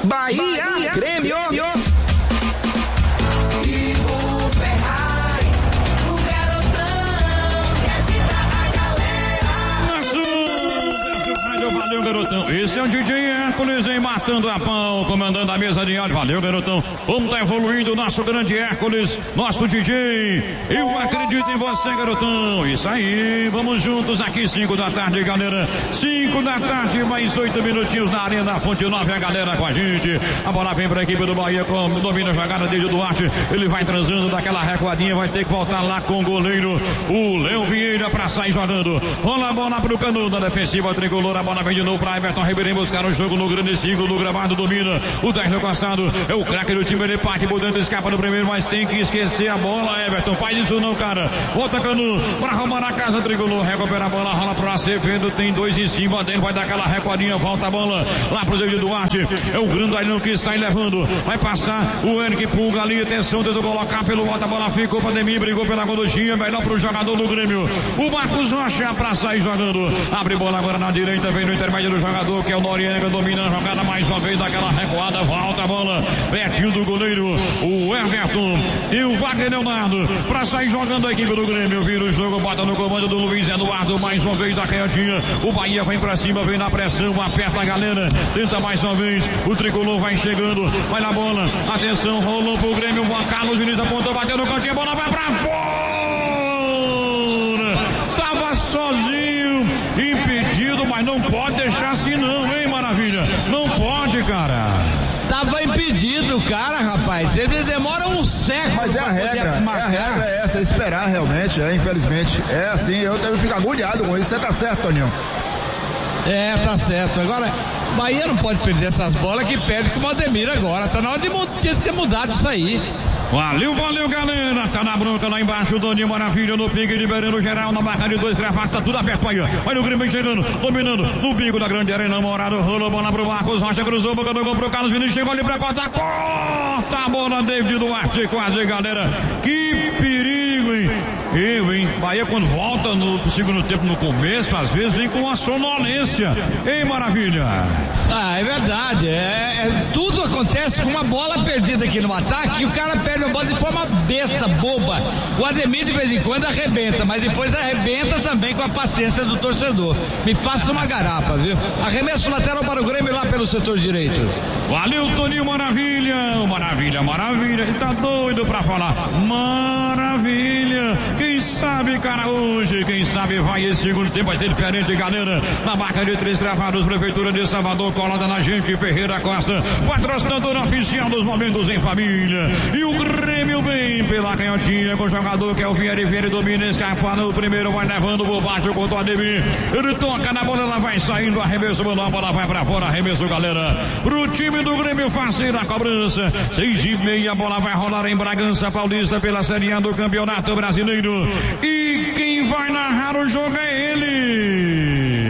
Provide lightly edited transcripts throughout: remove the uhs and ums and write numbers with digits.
Bahia, Grêmio. Valeu, garotão. Esse é o DJ Hércules, hein? Matando a pau, comandando a mesa de áudio. Valeu, garotão. Como tá evoluindo o nosso grande Hércules, nosso DJ. Eu acredito em você, garotão. Isso aí, vamos juntos aqui, 5 da tarde, galera. 5 da tarde, mais 8 minutinhos na Arena Fonte Nova, a galera com a gente. A bola vem pra equipe do Bahia, domina a jogada desde o Duarte. Ele vai transando daquela recuadinha, vai ter que voltar lá com o goleiro, o Léo Vieira, pra sair jogando. Rola a bola pro Canu, da defensiva tricolor, a bola vem de novo pra Everton Ribeiro buscar o jogo no grande ciclo do gramado, domina o 10 no costado, é o craque do time, ele parte por dentro, escapa no primeiro, mas tem que esquecer a bola. Everton, faz isso não, cara. Volta Canu pra arrumar a casa tricolor, recupera a bola, rola pro Acevedo, tem 2 em cima dele, vai dar aquela recuadinha, volta a bola lá pro David Duarte, é o grandalhão que sai levando, vai passar o Eric Pulga ali, atenção, tentou colocar pelo alto, a bola ficou pra Demir, brigou pela Godochinha, melhor pro jogador do Grêmio, o Marcos Rocha pra sair jogando, abre bola agora na direita, vem no intermédio do jogador que é o Noriega, domina a jogada mais uma vez daquela recuada, volta a bola pertinho do goleiro, o Everton, tem o Wagner Leonardo pra sair jogando a equipe do Grêmio, vira o jogo, bota no comando do Luiz Eduardo, mais uma vez da canhotinha, o Bahia vem pra cima, vem na pressão, aperta a galera, tenta mais uma vez, o tricolor vai chegando, vai na bola, atenção, rolou pro Grêmio, o Juan Carlos Diniz apontou, bateu no cantinho, a bola vai pra fora, tava sozinho, impedido, mas não pode deixar assim não, hein, Maravilha? Não pode, cara. Tava impedido o cara, rapaz. Ele demora um século. Mas é a regra é essa, esperar realmente, infelizmente. É assim, eu devo ficar agulhado com isso. Você tá certo, Toninho. É, tá certo. Agora, Bahia não pode perder essas bolas que perde com o Ademir agora. Tá na hora de ter mudado isso aí. Valeu, galera. Tá na bronca lá embaixo, Doninho Maravilha no pique, liberando geral na barra de 2 gravados, tá tudo aberto aí. Olha o Grêmio chegando, dominando no bico da grande arena, Morado, rolou a bola pro Marcos Rocha, cruzou, boca do gol pro Carlos Vinícius, chegou ali pra corta a bola, David Duarte, quase, galera. Que perigo, hein? Bahia quando volta no segundo tempo, no começo, às vezes vem com uma sonolência, hein, Maravilha? Ah, é verdade, tudo acontece com uma bola perdida aqui no ataque e o cara perde a bola de forma besta, boba. O Ademir de vez em quando arrebenta, mas depois arrebenta também com a paciência do torcedor. Me faça uma garapa, viu? Arremesso lateral para o Grêmio lá pelo setor direito. Valeu, Toninho Maravilha, ele tá doido pra falar, maravilha, quem sabe, cara, hoje, quem sabe vai esse segundo tempo, vai ser diferente, galera, na marca de 3 gravados, Prefeitura de Salvador, colada na gente, Ferreira Costa, patrocinador oficial dos momentos em família, e o Grêmio vem pela canhotinha com o jogador que é o Vieira, domina, escapa no primeiro, vai levando por baixo contra o Ademir, ele toca na bola, ela vai saindo, arremesso, a bola vai pra fora, arremesso, galera, pro time do Grêmio fazer a cobrança, 6:30, a bola vai rolar em Bragança Paulista pela Série A do Campeonato Brasileiro, e quem vai narrar o jogo é ele,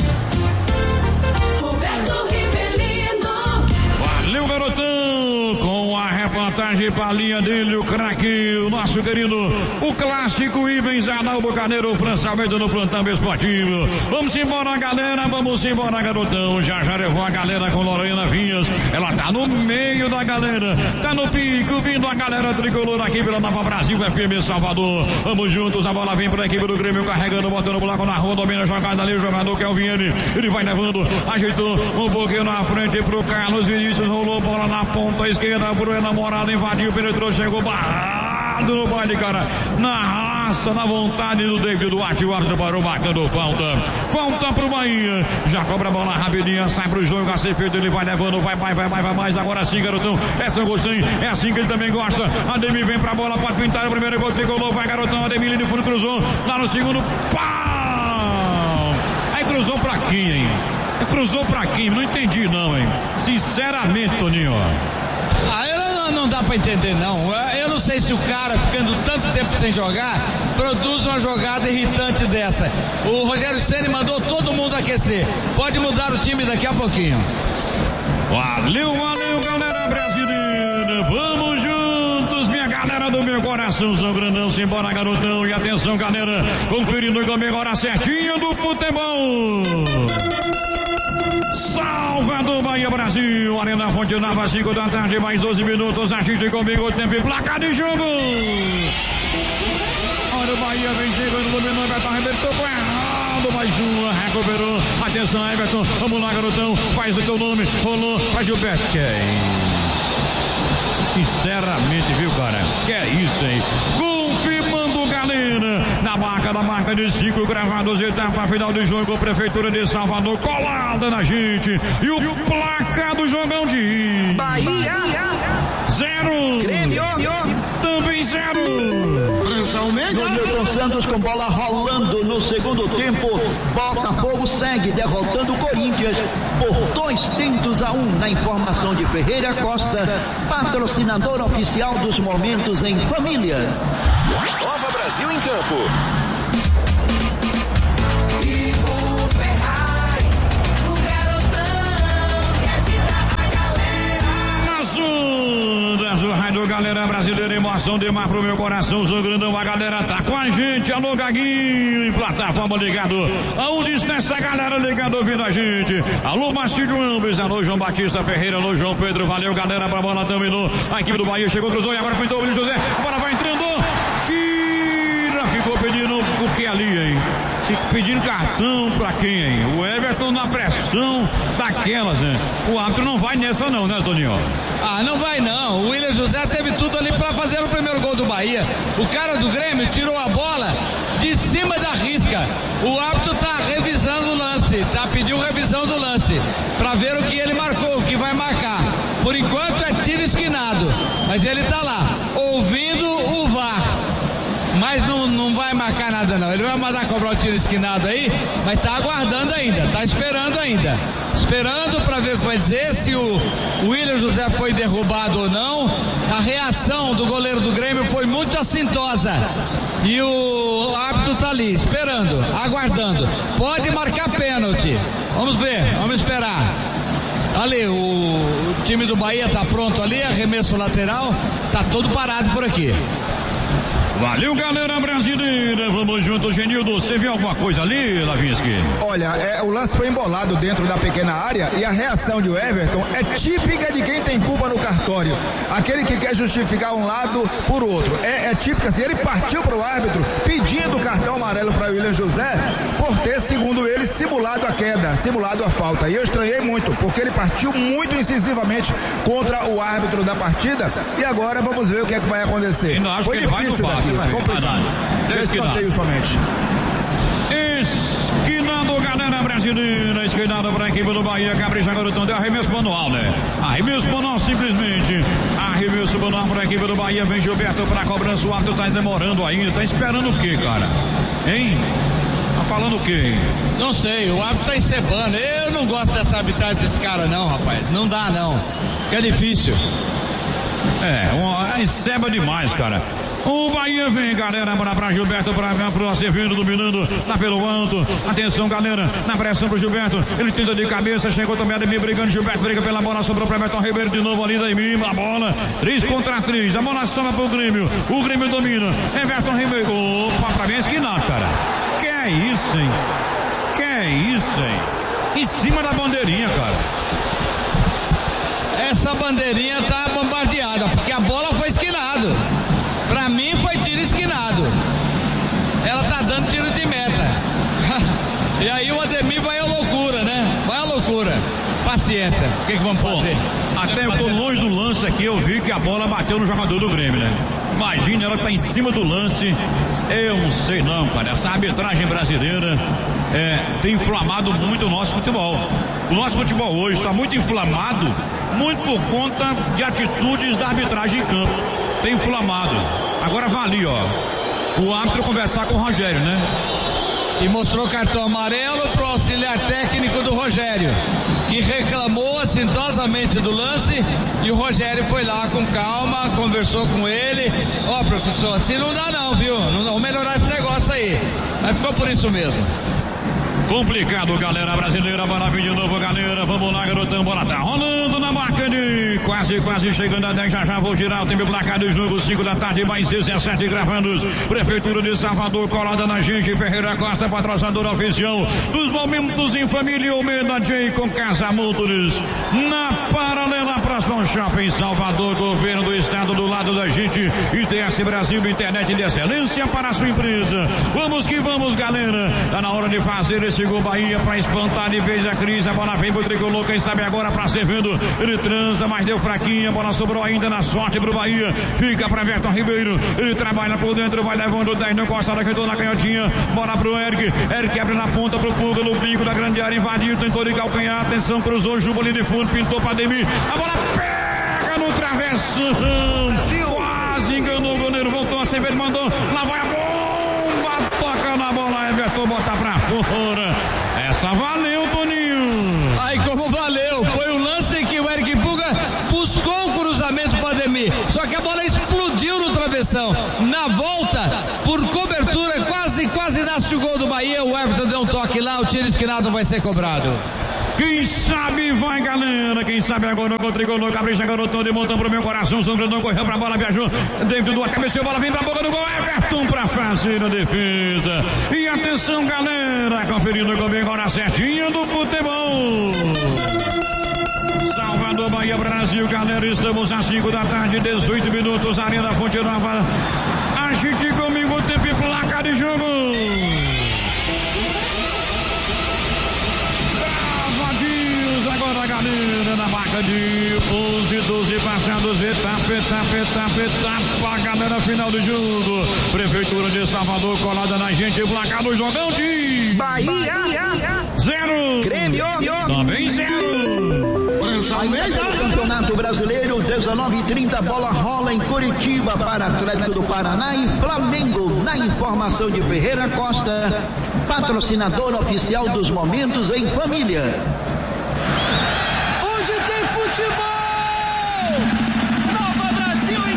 Roberto Rivelino. Valeu, garotão, com a reportagem pra linha dele, o craque, o nosso querido, o clássico Ivens Arnaldo Carneiro, Françamento no plantão esportivo. Vamos embora, galera, vamos embora, garotão. Já levou a galera com Lorena Vinhas, ela tá no meio da galera, tá no pico, vindo a galera tricolor aqui pela Nova Brasil FM Salvador. Vamos juntos, a bola vem pra equipe do Grêmio, carregando, botando o bloco na rua, domina a jogada ali, o jogador que é o Vienne, ele vai levando, ajeitou um pouquinho na frente pro Carlos Vinícius, rolou bola na ponta esquerda pro enamorado, invadiu, penetrou, chegou barrado no baile, cara, na raça, na vontade do David Duarte, o árbitro parou, marcando falta pro Bahia, já cobra a bola rapidinho, sai pro jogo a ser feito, ele vai levando, vai mais, agora sim, garotão, essa eu gostei, é assim que ele também gosta, Ademir vem pra bola, pode pintar o primeiro gol, tricolor, vai garotão, Ademir de fundo, cruzou, lá no segundo, pau, aí cruzou pra quem, hein? Cruzou pra quem? Não entendi não, hein? Sinceramente, Toninho. Não dá pra entender não. Eu não sei se o cara ficando tanto tempo sem jogar produz uma jogada irritante dessa. O Rogério Ceni mandou todo mundo aquecer. Pode mudar o time daqui a pouquinho. Valeu, galera brasileira. Vamos juntos, minha galera do meu coração. São grandão, simbora, garotão. E atenção, galera, conferindo comigo agora certinho do futebol. Salvador, Bahia, Brasil, Arena Fonte Nova, 5 da tarde, mais 12 minutos, a gente comigo, o tempo e placar de jogo. Olha o Bahia, vem chegando, dominou, Everton arrebentou com errado, mais uma, recuperou, atenção Everton, vamos lá garotão, faz o teu nome, rolou, faz o Gilberto, que é isso? Sinceramente, viu cara, que é isso, hein? Confirmando galera, na marca de 5 gravados, etapa final do jogo, Prefeitura de Salvador colada na gente, e o placar do jogão de Bahia 0, Grêmio também 0. Nilton Santos com bola rolando no segundo tempo. Botafogo segue derrotando o Corinthians por 2-1 na informação de Ferreira Costa, patrocinador oficial dos momentos em família. Nova Brasil em campo. Rádio Galera Brasileira, emoção demais pro meu coração, sou grandão, a galera tá com a gente, alô Gaguinho, em plataforma ligado, aonde está essa galera ligado ouvindo a gente, alô Marcílio Alves, alô João Batista Ferreira, alô João Pedro, valeu galera, pra bola dominou, a equipe do Bahia chegou, cruzou e agora pintou o Willian José, a bola vai entrando, tira, ficou pedindo o que ali, hein? Pedindo cartão pra quem, hein? O Everton na pressão daquelas, né? O árbitro não vai nessa não, né, Toninho? Ah, não vai não. O Willian José teve tudo ali pra fazer o primeiro gol do Bahia. O cara do Grêmio tirou a bola de cima da risca. O árbitro tá revisando o lance, pediu revisão do lance pra ver o que ele marcou, o que vai marcar. Por enquanto é tiro esquinado, mas ele tá lá, ouvindo o VAR. Mas não vai marcar nada não, ele vai mandar cobrar o tiro esquinado aí, mas tá aguardando ainda, tá esperando ainda, esperando para ver o que vai dizer, se o Willian José foi derrubado ou não. A reação do goleiro do Grêmio foi muito assintosa e o árbitro tá ali, esperando, aguardando, pode marcar pênalti, vamos ver, vamos esperar. Ali, o time do Bahia tá pronto ali, arremesso lateral, tá todo parado por aqui. Valeu, galera brasileira. Vamos junto, Genildo. Você viu alguma coisa ali, Lavinski? Olha, o lance foi embolado dentro da pequena área e a reação de Everton é típica de quem tem culpa no cartório. Aquele que quer justificar um lado por outro. É típica assim. Ele partiu para o árbitro pedindo cartão amarelo para Willian José por ter, segundo ele, simulado a queda, simulado a falta. E eu estranhei muito, porque ele partiu muito incisivamente contra o árbitro da partida. E agora vamos ver o que é que vai acontecer. Foi difícil daqui. Complicado. Escanteio somente. Esquinado, galera brasileira. Esquinado para a equipe do Bahia. Capricha, garotão. Deu arremesso manual, né? Arremesso manual simplesmente. Arremesso manual para a equipe do Bahia. Vem Gilberto para a cobrança. O árbitro tá demorando ainda. Tá esperando o quê, cara? Hein? Tá falando o quê? Não sei, o árbitro tá encebando. Eu não gosto dessa arbitragem desse cara não, rapaz. Não dá não. Que é difícil. Enceba demais, cara. O Bahia vem, galera, para Gilberto, para o Acevedo, dominando lá pelo alto. Atenção, galera, na pressão pro Gilberto. Ele tenta de cabeça, chegou também a Ademir brigando. Gilberto briga pela bola, sobrou para Everton Ribeiro de novo ali, daí mima a bola. 3 contra 3, a bola sobra pro Grêmio. O Grêmio domina. Everton Ribeiro. Opa, pra mim é esquinado, cara. Que é isso, hein? Que é isso, hein? Em cima da bandeirinha, cara. Essa bandeirinha tá bombardeada, porque a bola foi esquinado. Pra mim foi tiro esquinado. Ela tá dando tiro de meta. E aí o Ademir vai à loucura, né? Vai à loucura. Paciência. O que vamos fazer? Até eu tô longe do lance aqui, eu vi que a bola bateu no jogador do Grêmio, né? Imagina, ela tá em cima do lance. Eu não sei não, cara. Essa arbitragem brasileira tem inflamado muito o nosso futebol. O nosso futebol hoje está muito inflamado, muito por conta de atitudes da arbitragem em campo. Tem inflamado. Agora vale, ó, o árbitro conversar com o Rogério, né? E mostrou cartão amarelo pro auxiliar técnico do Rogério, que reclamou assintosamente do lance, e o Rogério foi lá com calma, conversou com ele. Ó, professor, assim não dá não, viu? Não, vamos melhorar esse negócio aí. Mas ficou por isso mesmo. Complicado, galera brasileira. Bola vir de novo, galera. Vamos lá, garotão. Bola tá rolando na marca de quase chegando a 10, já vou girar o tempo placar do jogo, 5 da tarde, mais 17 gravandos. Prefeitura de Salvador, colada na gente, Ferreira Costa, patrocinador oficial dos momentos em família, Almeida J com Casa Motors. Na paralela, próximo ao Shopping Salvador, governo do estado do lado da gente, ITS Brasil, internet de excelência para a sua empresa. Vamos que vamos, galera. Tá na hora de fazer esse gol Bahia para espantar de vez a crise. A bola vem pro tricolor, quem sabe agora para Servendo. Ele transa, mas deu fraquinha. A bola sobrou ainda na sorte pro Bahia. Fica para Everton Ribeiro. Ele trabalha por dentro, vai levando 10, não gosta da retorno na canhotinha. Bola pro Eric. Eric abre na ponta pro Puga, no bico da grande área, invadiu, tentou de calcanhar. Atenção, cruzou, Juba ali de fundo, pintou para Ademir. A bola pega no travessão. Quase enganou o goleiro, voltou a Severo, mandou. Lá vai a bomba, toca na bola. Everton bota pra fora. Essa valeu, Toninho. Ai, como valeu. Foi um lance em que o Eric Puga buscou o cruzamento para Ademir. Só que a bola explodiu no travessão. Na volta, por cobertura, quase nasce o gol do Bahia. O Everton deu um toque lá, o tiro esquinado vai ser cobrado. Quem sabe vai, galera. Quem sabe agora com o tricolor. Capricha, garotão de montão pro meu coração. Sombradão correu pra bola, viajou dentro do cabeceio, bola vem pra boca do gol. Everton pra fazer a defesa. E atenção, galera. Conferindo comigo agora certinho do futebol. Salvador, Bahia, Brasil, galera. Estamos às 5 da tarde, 18 minutos. Arena Fonte Nova. Agite comigo o tempo e placa de jogo. Agora, galera, na marca de 11, 12 passados, etapa, galera, final do jogo. Prefeitura de Salvador, colada na gente, placar do jogão de Bahia 0, Grêmio também 0. Campeonato Brasileiro, 19h30, bola rola em Curitiba para Atlético do Paraná e Flamengo. Na informação de Ferreira Costa, patrocinador oficial dos momentos em família. Onde tem futebol!